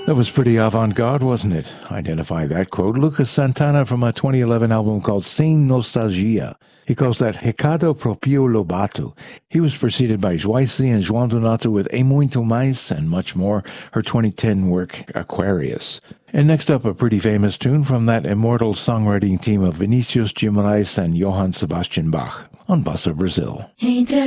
That was pretty avant-garde, wasn't it? Identify that quote. Lucas Santana from a 2011 album called Sem Nostalgia. He calls that Recado pro Pio Lobato. He was preceded by Joyce and João Donato with E Muito Mais and much more, her 2010 work Aquarius. And next up, a pretty famous tune from that immortal songwriting team of Vinicius de Moraes and Johann Sebastian Bach on Bossa Brazil. Entre